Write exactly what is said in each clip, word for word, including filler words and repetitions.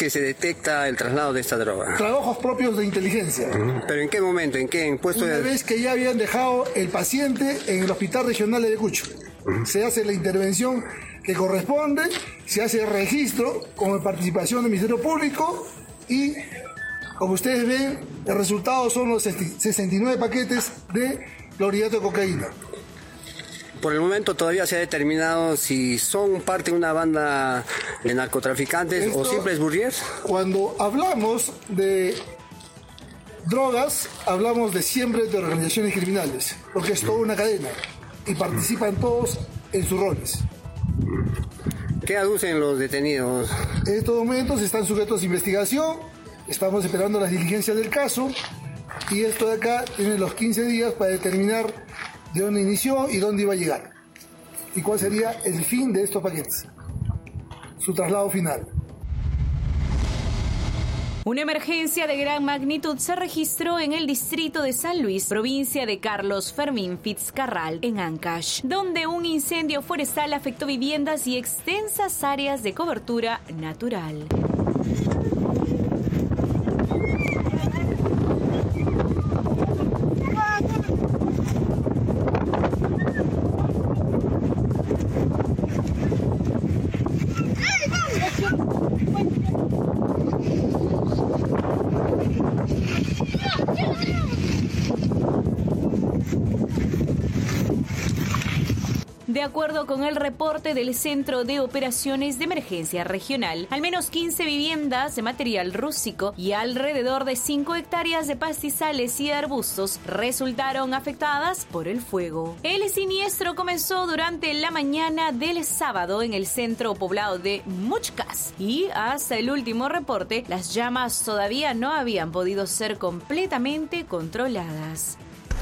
que se detecta el traslado de esta droga? Trabajos propios de inteligencia. Uh-huh. ¿Pero en qué momento? ¿En qué en puesto Una de...? vez que ya habían dejado el paciente en el Hospital Regional de Ayacucho. Uh-huh. Se hace la intervención que corresponde, se hace el registro con la participación del Ministerio Público y, como ustedes ven, el resultado son los sesenta y nueve paquetes de clorhidrato de cocaína. Por el momento todavía se ha determinado si son parte de una banda de narcotraficantes Esto, o simples burriers. Cuando hablamos de drogas, hablamos de siempre de organizaciones criminales, porque es toda una cadena y participan todos en sus roles. ¿Qué aducen los detenidos? En estos momentos están sujetos a investigación, estamos esperando las diligencias del caso y esto de acá tiene los quince días para determinar de dónde inició y dónde iba a llegar y cuál sería el fin de estos paquetes, su traslado final. Una emergencia de gran magnitud se registró en el distrito de San Luis, provincia de Carlos Fermín Fitzcarral, en Ancash, donde un incendio forestal afectó viviendas y extensas áreas de cobertura natural. De acuerdo con el reporte del Centro de Operaciones de Emergencia Regional, al menos quince viviendas de material rústico y alrededor de cinco hectáreas de pastizales y arbustos resultaron afectadas por el fuego. El siniestro comenzó durante la mañana del sábado en el centro poblado de Muchcas y hasta el último reporte, las llamas todavía no habían podido ser completamente controladas.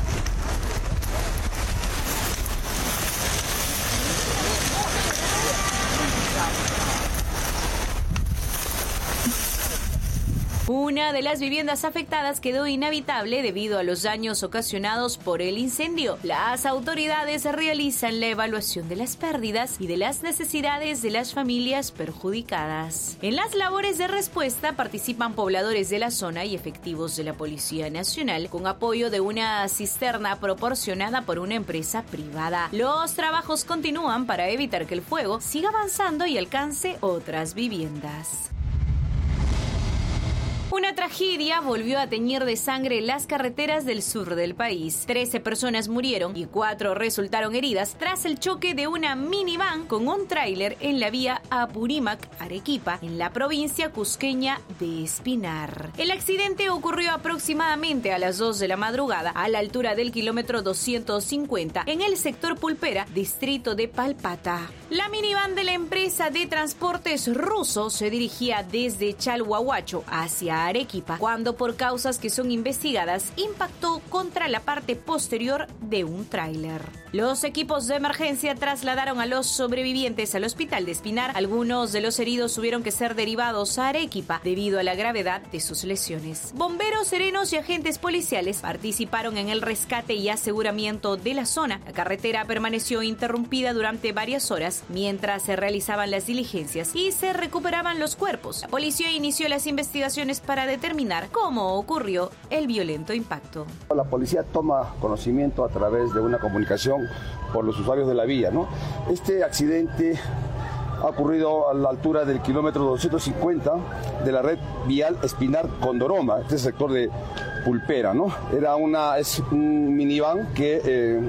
Una de las viviendas afectadas quedó inhabitable debido a los daños ocasionados por el incendio. Las autoridades realizan la evaluación de las pérdidas y de las necesidades de las familias perjudicadas. En las labores de respuesta participan pobladores de la zona y efectivos de la Policía Nacional con apoyo de una cisterna proporcionada por una empresa privada. Los trabajos continúan para evitar que el fuego siga avanzando y alcance otras viviendas. Una tragedia volvió a teñir de sangre las carreteras del sur del país. Trece personas murieron y cuatro resultaron heridas tras el choque de una minivan con un tráiler en la vía Apurímac-Arequipa, en la provincia cusqueña de Espinar. El accidente ocurrió aproximadamente a las dos de la madrugada, a la altura del kilómetro doscientos cincuenta, en el sector Pulpera, distrito de Palpata. La minivan de la empresa de transportes ruso se dirigía desde Chalhuahuacho hacia Arequipa, cuando por causas que son investigadas impactó contra la parte posterior de un tráiler. Los equipos de emergencia trasladaron a los sobrevivientes al hospital de Espinar. Algunos de los heridos tuvieron que ser derivados a Arequipa debido a la gravedad de sus lesiones. Bomberos, serenos y agentes policiales participaron en el rescate y aseguramiento de la zona. La carretera permaneció interrumpida durante varias horas mientras se realizaban las diligencias y se recuperaban los cuerpos. La policía inició las investigaciones para determinar cómo ocurrió el violento impacto. La policía toma conocimiento a través de una comunicación por los usuarios de la vía, ¿no? Este accidente ha ocurrido a la altura del kilómetro doscientos cincuenta de la red vial Espinar-Condoroma, este sector de Pulpera, ¿no? Era una, es un minivan que eh,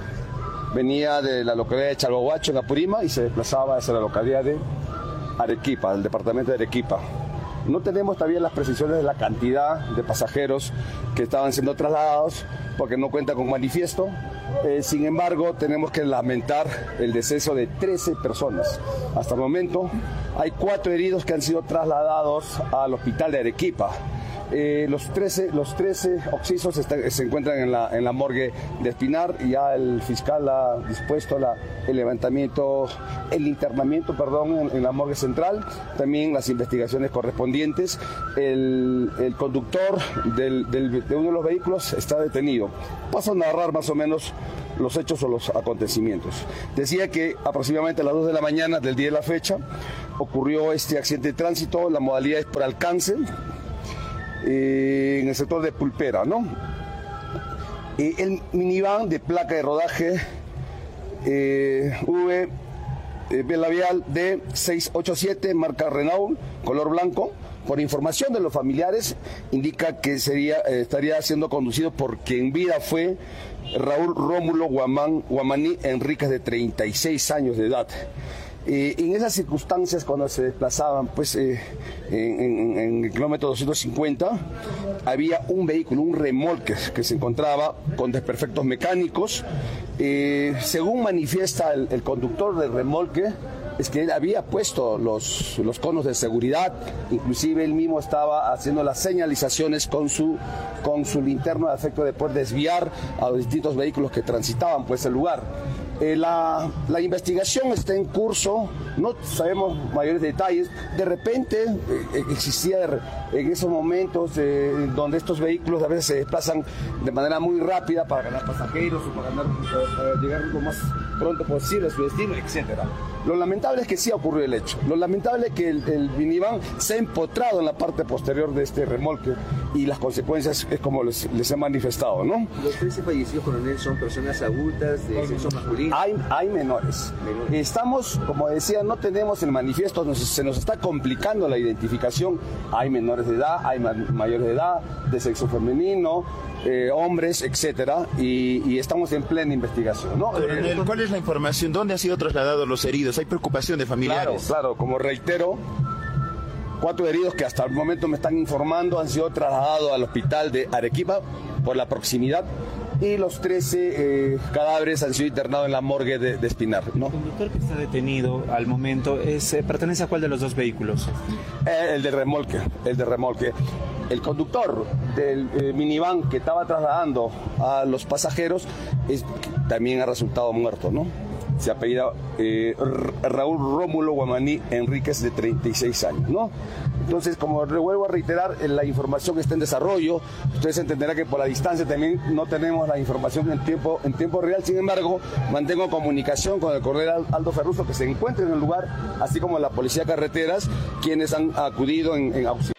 venía de la localidad de Chalhuahuacho, en Apurímac, y se desplazaba hacia la localidad de Arequipa, del departamento de Arequipa. No tenemos todavía las precisiones de la cantidad de pasajeros que estaban siendo trasladados porque no cuenta con manifiesto. Eh, sin embargo, tenemos que lamentar el deceso de trece personas. Hasta el momento hay cuatro heridos que han sido trasladados al hospital de Arequipa. Eh, los trece, los trece occisos están, se encuentran en la, en la morgue de Espinar y ya el fiscal ha dispuesto la, el levantamiento, el internamiento, perdón, en, en la morgue central, también las investigaciones correspondientes. El, el conductor del, del, de uno de los vehículos está detenido. Paso a narrar más o menos los hechos o los acontecimientos. Decía que aproximadamente a las dos de la mañana del día de la fecha ocurrió este accidente de tránsito, la modalidad es por alcance, eh, en el sector de Pulpera, ¿no? Eh, el minivan de placa de rodaje eh, V eh, labial D seiscientos ochenta y siete, marca Renault, color blanco, por información de los familiares, indica que sería, eh, estaría siendo conducido por quien vida fue Raúl Rómulo Guamán, Guamaní Enríquez, de treinta y seis años de edad. Eh, en esas circunstancias, cuando se desplazaban pues, eh, en, en, en el kilómetro doscientos cincuenta, había un vehículo, un remolque, que se encontraba con desperfectos mecánicos. Eh, según manifiesta el, el conductor del remolque, es que él había puesto los, los conos de seguridad, inclusive él mismo estaba haciendo las señalizaciones con su, con su linterna, a efecto de poder desviar a los distintos vehículos que transitaban pues el lugar. Eh, la, la investigación está en curso, no sabemos mayores detalles. De repente eh, existía en esos momentos eh, donde estos vehículos a veces se desplazan de manera muy rápida para ganar pasajeros o para, ganar, para llegar lo más pronto posible a su destino, etcétera. Lo lamentable es que sí ocurrió el hecho. Lo lamentable es que el, el minivan se ha empotrado en la parte posterior de este remolque y las consecuencias es como les, les he manifestado, ¿no? Los trece fallecidos, coronel, son personas adultas de sexo masculino. Hay, hay menores. menores. Estamos, como decía, no tenemos el manifiesto, nos, se nos está complicando la identificación. Hay menores de edad, hay ma mayores de edad, de sexo femenino, eh, hombres, etcétera, y, y estamos en plena investigación, ¿no? Coronel, ¿cuál es la información? ¿Dónde han sido trasladados los heridos? ¿Hay preocupación de familiares? Claro, claro, como reitero, cuatro heridos que hasta el momento me están informando han sido trasladados al hospital de Arequipa por la proximidad, y los trece eh, cadáveres han sido internados en la morgue de, de Espinar, ¿no? El conductor que está detenido al momento es, eh, ¿pertenece a cuál de los dos vehículos? Eh, el de remolque, el de remolque. El conductor del eh, minivan que estaba trasladando a los pasajeros es, también ha resultado muerto, ¿no? Se apellida eh, Raúl Rómulo Guamaní Enríquez, de treinta y seis años, ¿no? Entonces, como vuelvo a reiterar, la información está en desarrollo. Ustedes entenderán que por la distancia también no tenemos la información en tiempo, en tiempo real. Sin embargo, mantengo comunicación con el coronel Aldo Ferruso, que se encuentra en el lugar, así como la Policía de Carreteras, quienes han acudido en, en auxilio.